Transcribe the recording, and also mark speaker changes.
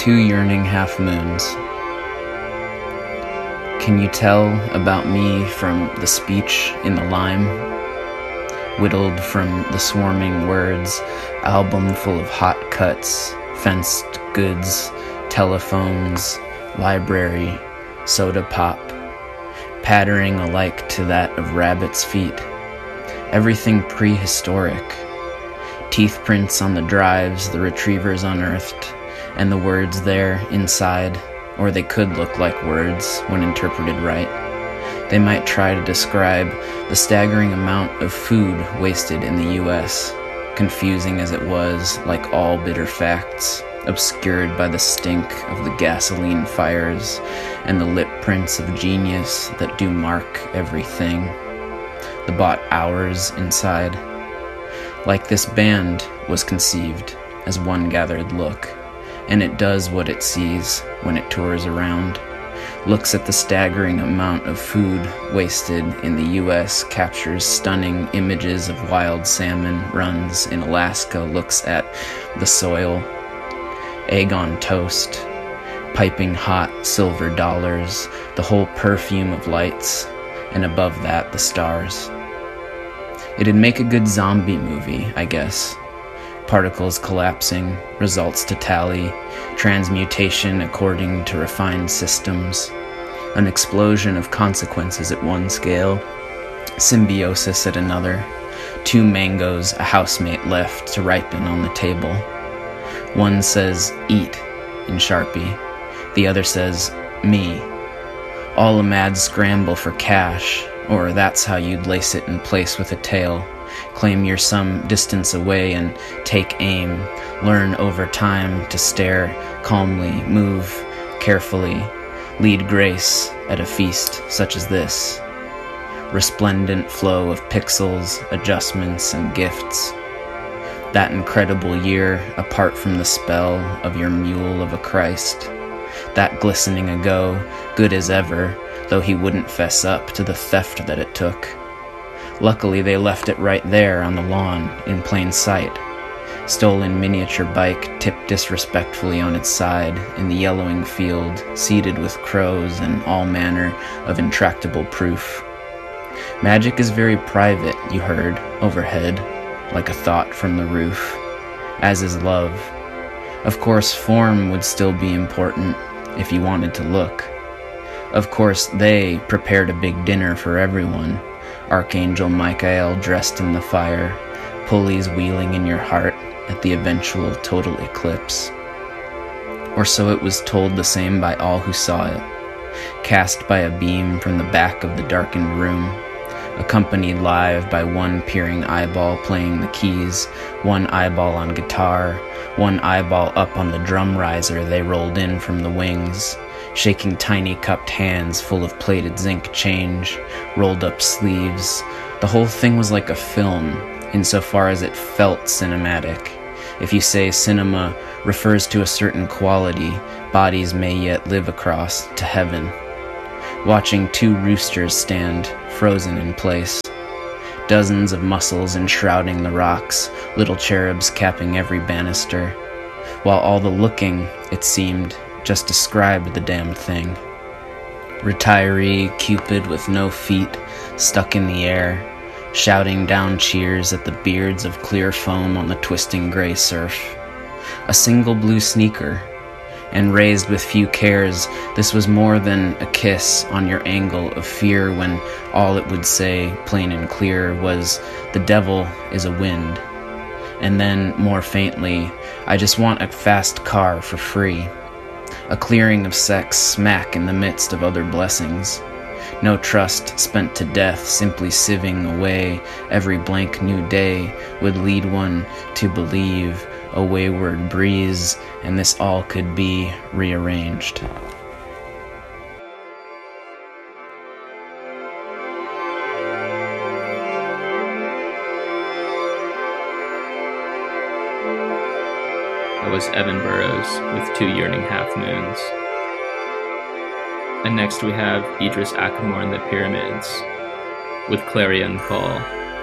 Speaker 1: 2 yearning half moons. Can you tell about me from the speech in the lime? Whittled from the swarming words, album full of hot cuts, fenced goods, telephones, library, soda pop, pattering alike to that of rabbits' feet. Everything prehistoric. Teeth prints on the drives the retrievers unearthed, and the words there inside, or they could look like words when interpreted right. They might try to describe the staggering amount of food wasted in the U.S., confusing as it was, like all bitter facts, obscured by the stink of the gasoline fires and the lip prints of genius that do mark everything. The bought hours inside. Like this band was conceived as one gathered look, and it does what it sees when it tours around. Looks at the staggering amount of food wasted in the U.S., captures stunning images of wild salmon runs in Alaska, looks at the soil, egg on toast, piping hot silver dollars, the whole perfume of lights, and above that the stars. It'd make a good zombie movie, I guess. Particles collapsing, results to tally, transmutation according to refined systems, an explosion of consequences at one scale, symbiosis at another, 2 mangoes a housemate left to ripen on the table. One says, "Eat," in Sharpie. The other says, "Me." All a mad scramble for cash, or that's how you'd lace it in place with a tail. Claim you're some distance away and take aim. Learn over time to stare calmly, move carefully, lead grace at a feast such as this. Resplendent flow of pixels, adjustments, and gifts. That incredible year apart from the spell of your mule of a Christ. That glistening ago, good as ever, though he wouldn't fess up to the theft that it took. Luckily, they left it right there on the lawn, in plain sight. Stolen miniature bike tipped disrespectfully on its side in the yellowing field, seeded with crows and all manner of intractable proof. Magic is very private, you heard, overhead, like a thought from the roof, as is love. Of course, form would still be important if you wanted to look. Of course, they prepared a big dinner for everyone. Archangel Michael dressed in the fire, pulleys wheeling in your heart at the eventual total eclipse. Or so it was told the same by all who saw it, cast by a beam from the back of the darkened room, accompanied live by one peering eyeball playing the keys, one eyeball on guitar, one eyeball up on the drum riser they rolled in from the wings, shaking tiny cupped hands full of plated zinc change, rolled up sleeves. The whole thing was like a film, insofar as it felt cinematic. If you say cinema refers to a certain quality bodies may yet live across to heaven. Watching 2 roosters stand, frozen in place. Dozens of muscles enshrouding the rocks, little cherubs capping every banister, while all the looking, it seemed, just described the damned thing. Retiree Cupid with no feet, stuck in the air, shouting down cheers at the beards of clear foam on the twisting gray surf. A single blue sneaker, and raised with few cares, this was more than a kiss on your angle of fear when all it would say, plain and clear, was, "The devil is a wind." And then, more faintly, "I just want a fast car for free." A clearing of sex smack in the midst of other blessings. No trust spent to death, simply sieving away every blank new day would lead one to believe a wayward breeze, and this all could be rearranged.
Speaker 2: That was Evan Burrows with 2 yearning half moons. And next we have Idris Ackamoor and the Pyramids with Clarion Call.